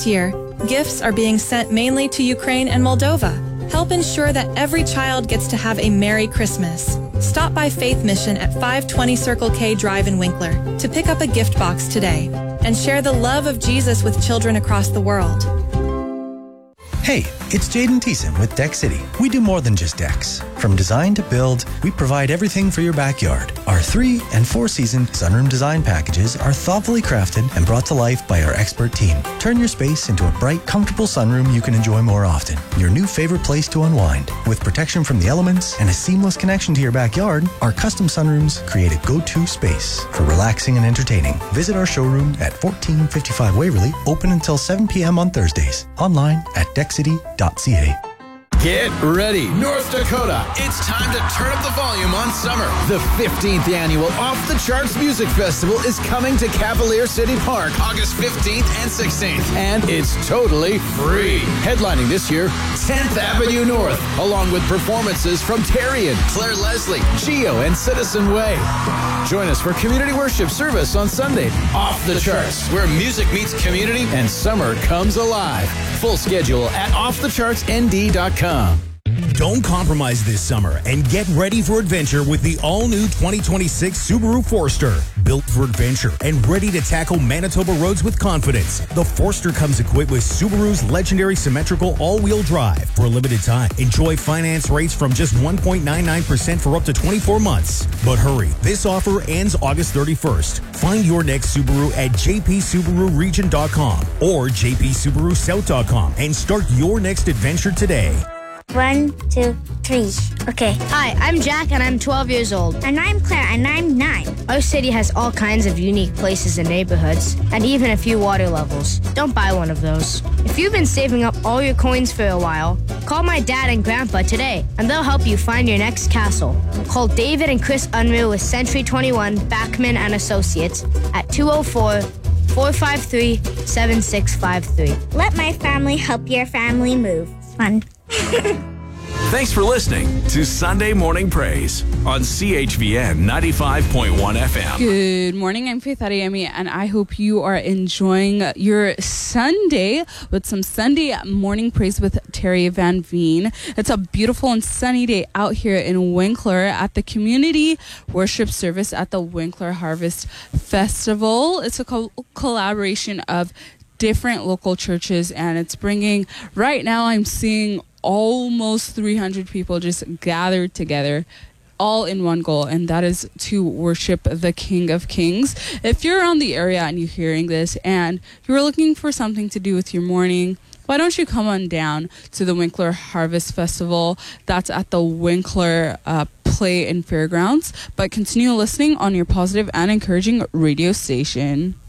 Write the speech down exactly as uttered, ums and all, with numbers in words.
This year, gifts are being sent mainly to Ukraine and Moldova. Help ensure that every child gets to have a Merry Christmas. Stop by Faith Mission at five twenty Circle K Drive in Winkler to pick up a gift box today and share the love of Jesus with children across the world. Hey, it's Jaden Thiessen with Deck City. We do more than just decks. From design to build, we provide everything for your backyard. Our three and four season sunroom design packages are thoughtfully crafted and brought to life by our expert team. Turn your space into a bright, comfortable sunroom you can enjoy more often. Your new favorite place to unwind. With protection from the elements and a seamless connection to your backyard, our custom sunrooms create a go-to space for relaxing and entertaining. Visit our showroom at fourteen fifty-five Waverly, open until seven p.m. on Thursdays. Online at deck city dot c a. Get ready, North Dakota. It's time to turn up the volume on summer. The fifteenth annual Off the Charts Music Festival is coming to Cavalier City Park August fifteenth and sixteenth. And it's totally free. Headlining this year, tenth Avenue North, along with performances from Terrian, Claire Leslie, Geo, and Citizen Way. Join us for community worship service on Sunday. Off the Charts, where music meets community and summer comes alive. Full schedule at off the charts n d dot com. Don't compromise this summer and get ready for adventure with the all-new twenty twenty-six Subaru Forester. Built for adventure and ready to tackle Manitoba roads with confidence, the Forester comes equipped with Subaru's legendary symmetrical all-wheel drive. For a limited time, enjoy finance rates from just one point nine nine percent for up to twenty-four months. But hurry, this offer ends August thirty-first. Find your next Subaru at j p subaru region dot com or j p subaru south dot com and start your next adventure today. One, two, three. Okay. Hi, I'm Jack and I'm twelve years old. And I'm Claire and I'm nine. Our city has all kinds of unique places and neighborhoods, and even a few water levels. Don't buy one of those. If you've been saving up all your coins for a while, call my dad and grandpa today, and they'll help you find your next castle. Call David and Chris Unreal with Century twenty-one, Backman and Associates at two oh four, four five three, seven six five three. Let my family help your family move. Fun. Thanks for listening to Sunday Morning Praise on C H V N ninety-five point one F M. Good morning, I'm Faith Adeyemi, and I hope you are enjoying your Sunday with some Sunday Morning Praise with Terry Van Veen. It's a beautiful and sunny day out here in Winkler at the community worship service at the Winkler Harvest Festival. It's a co- collaboration of different local churches, and it's bringing, right now I'm seeing almost three hundred people just gathered together, all in one goal, and that is to worship the King of Kings. If you're around the area and you're hearing this and you're looking for something to do with your morning, why don't you come on down to the Winkler Harvest Festival? That's at the Winkler uh, Play and Fairgrounds. But continue listening on your positive and encouraging radio station.